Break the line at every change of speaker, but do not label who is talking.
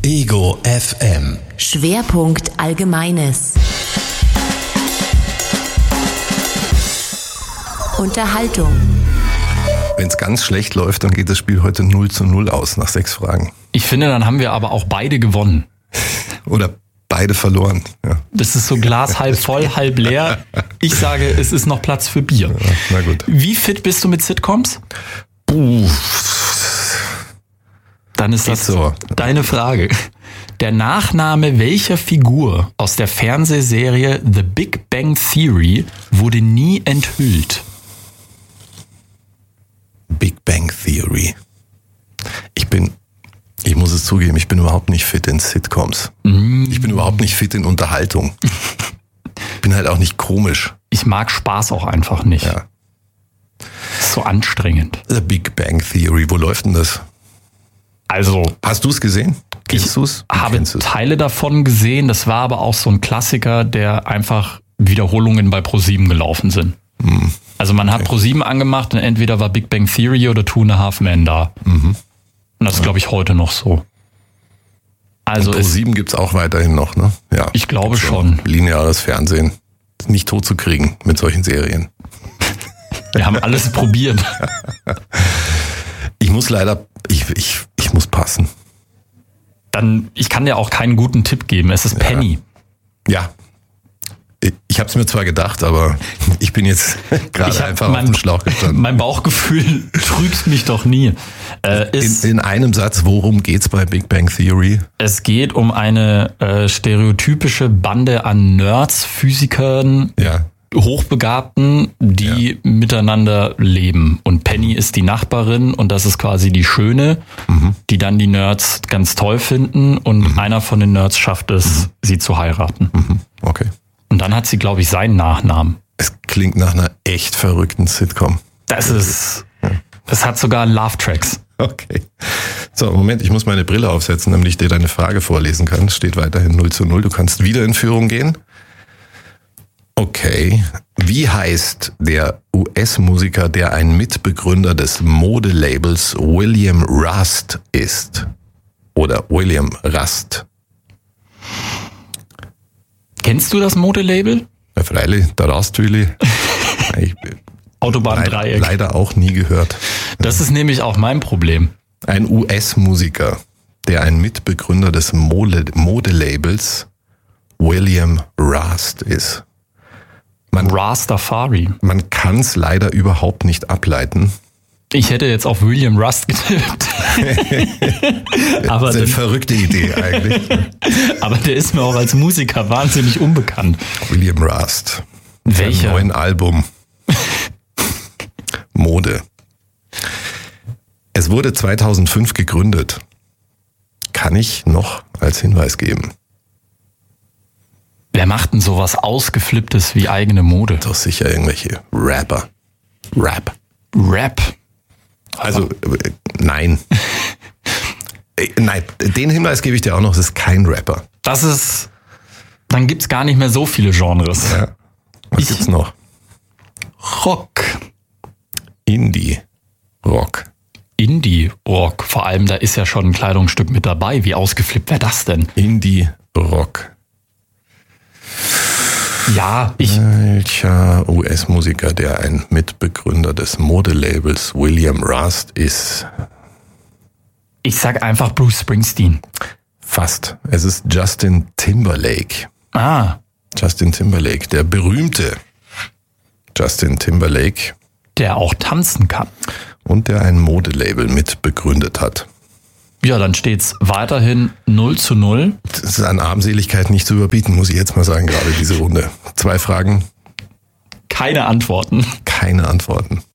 Ego FM.
Schwerpunkt Allgemeines. Unterhaltung.
Wenn es ganz schlecht läuft, dann geht das Spiel heute 0:0 aus nach 6 Fragen.
Ich finde, dann haben wir aber auch beide gewonnen.
Oder beide verloren. Ja.
Das ist so Glas halb voll, halb leer. Ich sage, es ist noch Platz für Bier.
Ja, na gut.
Wie fit bist du mit Sitcoms? Dann ist das
so.
Deine Frage. Der Nachname welcher Figur aus der Fernsehserie The Big Bang Theory wurde nie enthüllt?
Big Bang Theory. Ich muss es zugeben, ich bin überhaupt nicht fit in Sitcoms. Ich bin überhaupt nicht fit in Unterhaltung. Ich bin halt auch nicht komisch.
Ich mag Spaß auch einfach nicht.
Ja.
Ist so anstrengend.
The Big Bang Theory, wo läuft denn das?
Also,
Hast du es gesehen? Kennst du es?
habe Teile davon gesehen. Das war aber auch so ein Klassiker, der einfach Wiederholungen bei ProSieben gelaufen sind. Also man hat ProSieben angemacht und entweder war Big Bang Theory oder Two and a Half Men da. Und das ist, glaube ich, heute noch so. Also
ProSieben gibt's auch weiterhin noch, ne? Ja.
Ich glaube
Gibt's
schon.
auch. Lineares Fernsehen. Ist nicht tot zu kriegen mit solchen Serien.
Wir haben alles probiert.
Ich muss leider, ich muss passen.
Dann, ich kann dir auch keinen guten Tipp geben. Es ist Penny.
Ja. Ich habe es mir zwar gedacht, aber ich bin jetzt gerade einfach auf dem Schlauch gestanden.
Mein Bauchgefühl trügt mich doch nie.
In einem Satz, worum geht's bei Big Bang Theory?
Es geht um eine stereotypische Bande an Nerds, Physikern,
Ja.
Hochbegabten, die miteinander leben. Und Penny ist die Nachbarin und das ist quasi die Schöne, die dann die Nerds ganz toll finden und einer von den Nerds schafft es, sie zu heiraten.
Okay.
Und dann hat sie, glaube ich, seinen Nachnamen.
Es klingt nach einer echt verrückten Sitcom.
Es hat sogar Love-Tracks.
Okay. So, Moment, ich muss meine Brille aufsetzen, damit ich dir deine Frage vorlesen kann. Es steht weiterhin 0:0. Du kannst wieder in Führung gehen. Okay. Wie heißt der US-Musiker, der ein Mitbegründer des Modelabels William Rust ist? Oder William Rust?
Kennst du das Modelabel?
Ja, freilich, der Rastwilli.
Autobahndreieck.
Leider auch nie gehört.
Das ist nämlich auch mein Problem.
Ein US-Musiker, der ein Mitbegründer des Modelabels William Rust ist.
Rastafari.
Man kann es leider überhaupt nicht ableiten.
Ich hätte jetzt auf William Rust getippt.
Das ist eine verrückte Idee eigentlich.
Aber der ist mir auch als Musiker wahnsinnig unbekannt.
William Rust.
Welcher?
Ein neuen Album. Mode. Es wurde 2005 gegründet. Kann ich noch als Hinweis geben.
Wer macht denn sowas Ausgeflipptes wie eigene Mode?
Doch sicher irgendwelche Rapper. Rap. Also, nein. Nein, den Hinweis gebe ich dir auch noch, es ist kein Rapper.
Dann gibt's gar nicht mehr so viele Genres.
Ja. Was gibt's noch?
Rock.
Indie-Rock.
Indie-Rock. Vor allem, da ist ja schon ein Kleidungsstück mit dabei. Wie ausgeflippt wäre das denn?
Indie-Rock.
Ja,
Welcher US-Musiker, der ein Mitbegründer des Modelabels William Rust ist?
ich sag einfach Bruce Springsteen.
Fast. Es ist Justin Timberlake.
Ah,
Justin Timberlake, der berühmte Justin Timberlake.
der auch tanzen kann.
Und der ein Modelabel mitbegründet hat.
Ja, dann steht's weiterhin 0:0.
Das ist an Armseligkeit nicht zu überbieten, muss ich jetzt mal sagen, gerade diese Runde. 2 Fragen,
Keine Antworten.
keine Antworten.